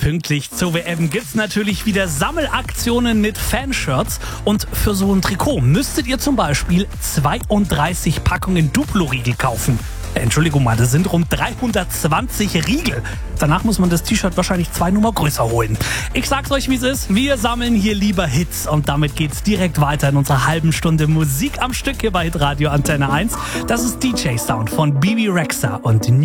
Pünktlich zur WM gibt's natürlich wieder Sammelaktionen mit Fanshirts. Und für so ein Trikot müsstet ihr zum Beispiel 32 Packungen Duplo-Riegel kaufen. Entschuldigung mal, das sind rund 320 Riegel. Danach muss man das T-Shirt wahrscheinlich 2 Nummer größer holen. Ich sag's euch, wie es ist. Wir sammeln hier lieber Hits. Und damit geht's direkt weiter in unserer halben Stunde Musik am Stück hier bei Hitradio Antenne 1. Das ist DJ Sound von Bebe Rexha und